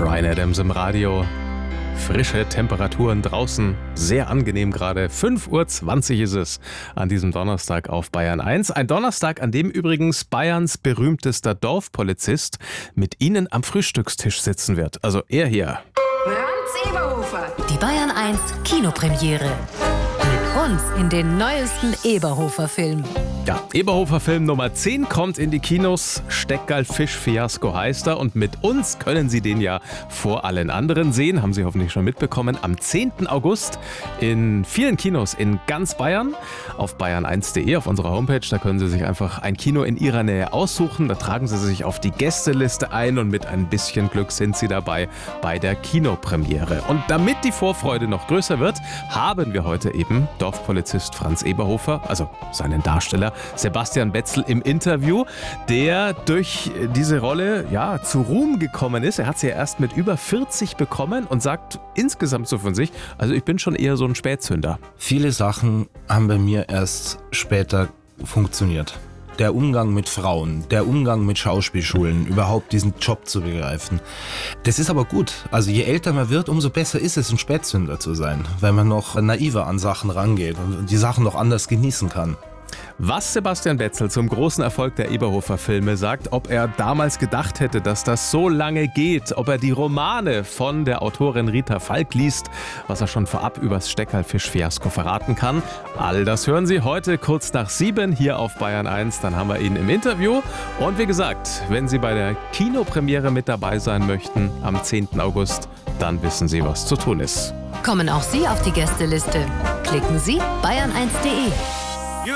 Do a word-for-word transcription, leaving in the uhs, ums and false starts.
Bryan Adams im Radio. Frische Temperaturen draußen, sehr angenehm gerade. fünf Uhr zwanzig ist es an diesem Donnerstag auf Bayern eins. Ein Donnerstag, an dem übrigens Bayerns berühmtester Dorfpolizist mit Ihnen am Frühstückstisch sitzen wird. Also er hier. Franz Eberhofer. Die Bayern eins Kinopremiere. Mit uns in den neuesten Eberhofer-Film. Ja, Eberhofer-Film Nummer zehn kommt in die Kinos. Steckerl-Fisch-Fiasko heißt er. Und mit uns können Sie den ja vor allen anderen sehen. Haben Sie hoffentlich schon mitbekommen. Am zehnten August in vielen Kinos in ganz Bayern. Auf bayern eins punkt de, auf unserer Homepage. Da können Sie sich einfach ein Kino in Ihrer Nähe aussuchen. Da tragen Sie sich auf die Gästeliste ein. Und mit ein bisschen Glück sind Sie dabei bei der Kinopremiere. Und damit die Vorfreude noch größer wird, haben wir heute eben Dorfpolizist Franz Eberhofer, also seinen Darsteller, Sebastian Betzel im Interview, der durch diese Rolle ja zu Ruhm gekommen ist. Er hat sie ja erst mit über vierzig bekommen und sagt insgesamt so von sich, also ich bin schon eher so ein Spätzünder. Viele Sachen haben bei mir erst später funktioniert. Der Umgang mit Frauen, der Umgang mit Schauspielschulen, überhaupt diesen Job zu begreifen. Das ist aber gut. Also je älter man wird, umso besser ist es, ein Spätzünder zu sein, weil man noch naiver an Sachen rangeht und die Sachen noch anders genießen kann. Was Sebastian Betzel zum großen Erfolg der Eberhofer-Filme sagt, ob er damals gedacht hätte, dass das so lange geht, ob er die Romane von der Autorin Rita Falk liest, was er schon vorab übers Steckerl-Fisch-Fiasko verraten kann. All das hören Sie heute kurz nach sieben hier auf Bayern eins. Dann haben wir ihn im Interview. Und wie gesagt, wenn Sie bei der Kinopremiere mit dabei sein möchten am zehnten August, dann wissen Sie, was zu tun ist. Kommen auch Sie auf die Gästeliste. Klicken Sie bayern eins punkt de.